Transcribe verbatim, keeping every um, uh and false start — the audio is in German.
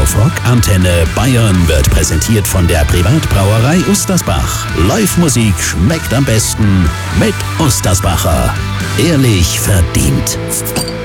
auf Rock Antenne Bayern wird präsentiert von der Privatbrauerei Ustersbach. Live-Musik schmeckt am besten mit Ustersbacher. Ehrlich verdient.